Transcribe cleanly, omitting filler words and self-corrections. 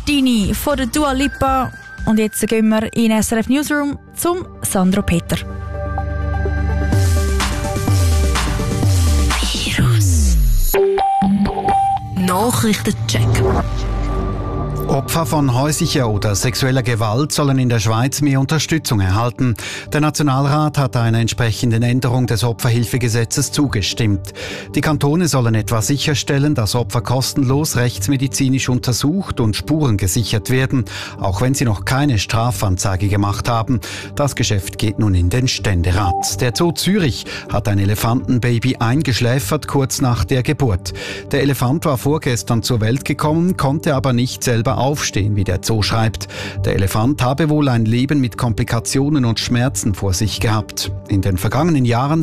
Destiny von der Dua Lipa. Und jetzt gehen wir in den SRF Newsroom zum Sandro Peter. Nachrichtencheck. Opfer von häuslicher oder sexueller Gewalt sollen in der Schweiz mehr Unterstützung erhalten. Der Nationalrat hat einer entsprechenden Änderung des Opferhilfegesetzes zugestimmt. Die Kantone sollen etwa sicherstellen, dass Opfer kostenlos rechtsmedizinisch untersucht und Spuren gesichert werden, auch wenn sie noch keine Strafanzeige gemacht haben. Das Geschäft geht nun in den Ständerat. Der Zoo Zürich hat ein Elefantenbaby eingeschläfert kurz nach der Geburt. Der Elefant war vorgestern zur Welt gekommen, konnte aber nicht selber aufstehen, wie der Zoo schreibt. Der Elefant habe wohl ein Leben mit Komplikationen und Schmerzen vor sich gehabt. In den vergangenen Jahren